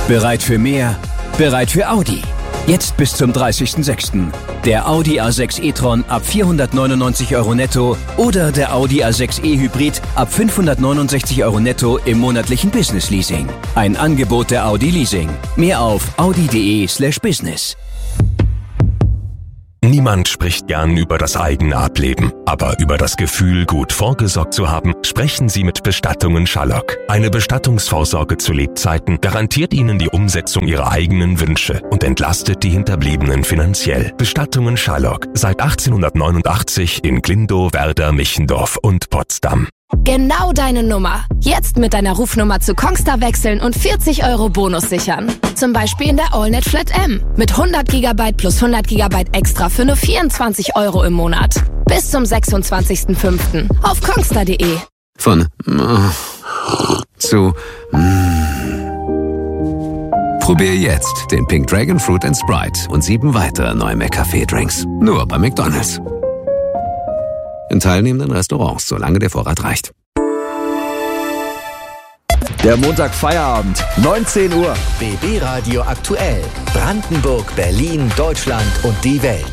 Bereit für mehr? Bereit für Audi. Jetzt bis zum 30.06. Der Audi A6 e-tron ab 499 € netto oder der Audi A6 e-Hybrid ab 569 € netto im monatlichen Business-Leasing. Ein Angebot der Audi Leasing. Mehr auf audi.de/business. Niemand spricht gern über das eigene Ableben, aber über das Gefühl, gut vorgesorgt zu haben, sprechen Sie mit Bestattungen Schallock. Eine Bestattungsvorsorge zu Lebzeiten garantiert Ihnen die Umsetzung Ihrer eigenen Wünsche und entlastet die Hinterbliebenen finanziell. Bestattungen Schallock, seit 1889 in Glindow, Werder, Michendorf und Potsdam. Genau deine Nummer. Jetzt mit deiner Rufnummer zu Kongstar wechseln und 40 € Bonus sichern. Zum Beispiel in der AllNet Flat M. Mit 100 GB plus 100 GB extra für nur 24 € im Monat. Bis zum 26.05. auf kongstar.de. Von zu Probier jetzt den Pink Dragon Fruit & Sprite und 7 weitere neue McCafé-Drinks. Nur bei McDonald's. In teilnehmenden Restaurants, solange der Vorrat reicht. Der Montag-Feierabend, 19 Uhr. BB Radio aktuell. Brandenburg, Berlin, Deutschland und die Welt.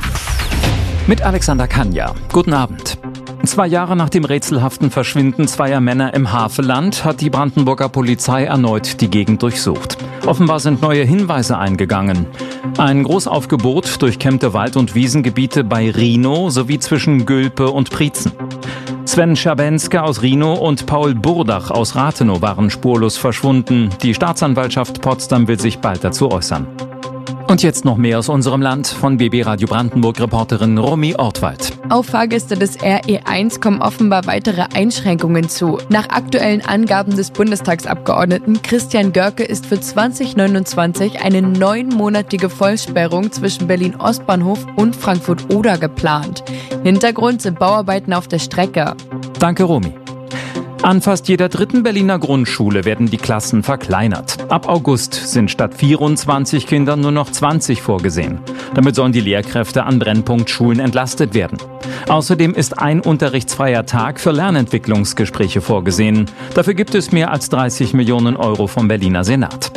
Mit Alexander Kanja. Guten Abend. 2 Jahre nach dem rätselhaften Verschwinden zweier Männer im Havelland hat die Brandenburger Polizei erneut die Gegend durchsucht. Offenbar sind neue Hinweise eingegangen. Ein Großaufgebot durchkämmte Wald- und Wiesengebiete bei Rhinow sowie zwischen Gülpe und Prietzen. Sven Schabenske aus Rhinow und Paul Burdach aus Rathenow waren spurlos verschwunden. Die Staatsanwaltschaft Potsdam will sich bald dazu äußern. Und jetzt noch mehr aus unserem Land von BB Radio Brandenburg-Reporterin Romy Ortwald. Auf Fahrgäste des RE1 kommen offenbar weitere Einschränkungen zu. Nach aktuellen Angaben des Bundestagsabgeordneten Christian Görke ist für 2029 eine 9-monatige Vollsperrung zwischen Berlin-Ostbahnhof und Frankfurt-Oder geplant. Hintergrund sind Bauarbeiten auf der Strecke. Danke, Romy. An fast jeder 3. Berliner Grundschule werden die Klassen verkleinert. Ab August sind statt 24 Kindern nur noch 20 vorgesehen. Damit sollen die Lehrkräfte an Brennpunktschulen entlastet werden. Außerdem ist ein unterrichtsfreier Tag für Lernentwicklungsgespräche vorgesehen. Dafür gibt es mehr als 30 Millionen € vom Berliner Senat.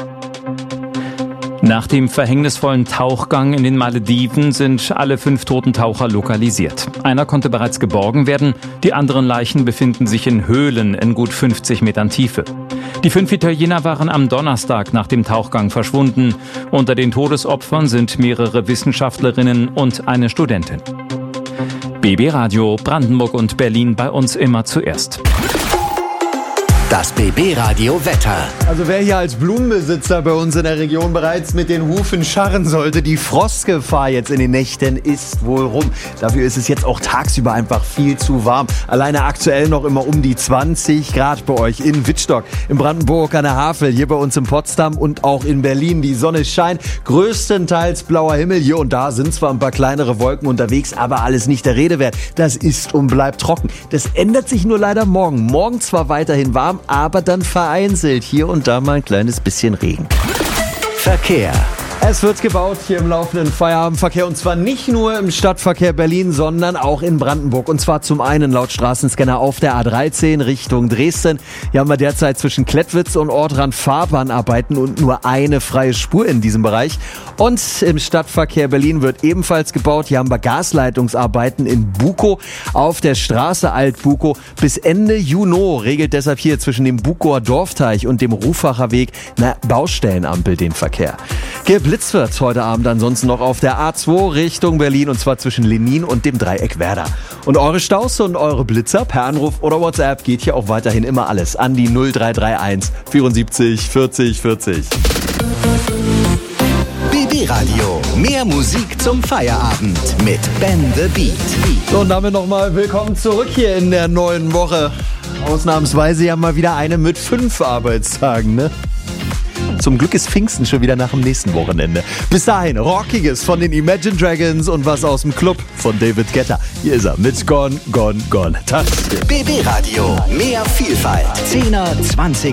Nach dem verhängnisvollen Tauchgang in den Malediven sind alle 5 toten Taucher lokalisiert. Einer konnte bereits geborgen werden, die anderen Leichen befinden sich in Höhlen in gut 50 Metern Tiefe. Die 5 Italiener waren am Donnerstag nach dem Tauchgang verschwunden. Unter den Todesopfern sind mehrere Wissenschaftlerinnen und eine Studentin. BB Radio Brandenburg und Berlin, bei uns immer zuerst. Das BB Radio Wetter. Also wer hier als Blumenbesitzer bei uns in der Region bereits mit den Hufen scharren sollte, die Frostgefahr jetzt in den Nächten ist wohl rum. Dafür ist es jetzt auch tagsüber einfach viel zu warm. Alleine aktuell noch immer um die 20 Grad bei euch in Wittstock, in Brandenburg an der Havel, hier bei uns in Potsdam und auch in Berlin. Die Sonne scheint, größtenteils blauer Himmel. Hier und da sind zwar ein paar kleinere Wolken unterwegs, aber alles nicht der Rede wert. Das ist und bleibt trocken. Das ändert sich nur leider morgen. Morgen zwar weiterhin warm, aber dann vereinzelt hier und da mal ein kleines bisschen Regen. Verkehr. Es wird gebaut hier im laufenden Feierabendverkehr und zwar nicht nur im Stadtverkehr Berlin, sondern auch in Brandenburg. Und zwar zum einen laut Straßenscanner auf der A13 Richtung Dresden. Hier haben wir derzeit zwischen Klettwitz und Ortrand Fahrbahnarbeiten und nur eine freie Spur in diesem Bereich. Und im Stadtverkehr Berlin wird ebenfalls gebaut. Hier haben wir Gasleitungsarbeiten in Bukow auf der Straße Alt-Bukow. Bis Ende Juni regelt deshalb hier zwischen dem Bukower Dorfteich und dem Rufacher Weg eine Baustellenampel den Verkehr. Geblitzt wird heute Abend ansonsten noch auf der A2 Richtung Berlin und zwar zwischen Lenin und dem Dreieck Werder. Und eure Staus und eure Blitzer per Anruf oder WhatsApp geht hier auch weiterhin immer alles an die 0331 74 40 40. BB Radio. Mehr Musik zum Feierabend mit Ben the Beat. So, und damit nochmal willkommen zurück hier in der neuen Woche. Ausnahmsweise ja mal wieder eine mit 5 Arbeitstagen, ne? Zum Glück ist Pfingsten schon wieder nach dem nächsten Wochenende. Bis dahin, Rockiges von den Imagine Dragons und was aus dem Club von David Guetta. Hier ist er mit Gone, Gone, Gone. BB Radio, mehr Vielfalt. 10er, 20